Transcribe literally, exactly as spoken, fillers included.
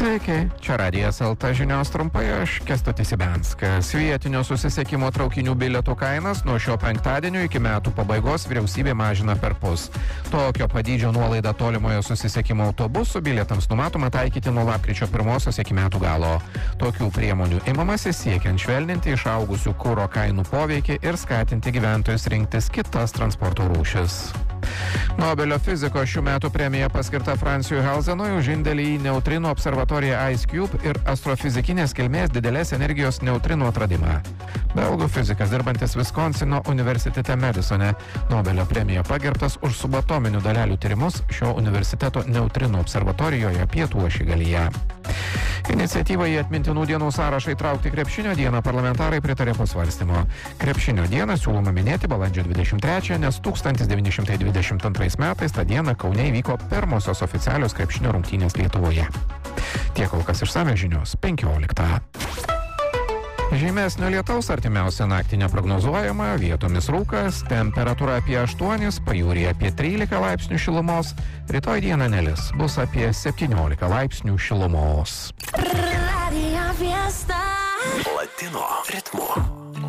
Sveiki, čia Radijas L T žinios trumpai, aš Kęstutis Ibenskas. Vietinio susisiekimo traukinių bilietų kainas nuo šio penktadienio iki metų pabaigos vyriausybė mažina perpus. Tokio padydžio nuolaidą tolimojo susisiekimo autobusų bilietams numatoma taikyti nuo lapkričio pirmosios iki metų galo. Tokių priemonių imamasi siekiant švelninti išaugusių kuro kainų poveikį ir skatinti gyventojus rinktis kitas transporto rūšis. Nobelio fizikos šių metų premija paskirta Fransui Halzenui už indėlį į neutrino observatoriją IceCube ir astrofizikinės kilmės didelės energijos neutrino atradimą. Belgų fizikas dirbantis Viskonsino universitete Madisone Nobelio premija pagerbtas už subatominių dalelių tyrimus šio universiteto neutrino observatorijoje pietų ašigalyje. Iniciatyvą į atmintinų dienų sąrašą įtraukti krepšinio dieną parlamentarai pritarė po svarstymo. Krepšinio dieną siūloma minėti balandžio dvidešimt trečiąją, nes tūkstantis devyni šimtai dvidešimt antrais metais tą dieną Kaune įvyko pirmosios oficialios krepšinio rungtynės Lietuvoje. Tiek kol kas išsame žinios penkioliktą. Žymesnio lietaus artimiausią naktį neprognozuojama, vietomis rūkas, temperatūra apie aštuonis, pajūryje apie trylika laipsnių šilumos, rytoj dieną nelis, bus apie septyniolika laipsnių šilumos. Latino ritmu.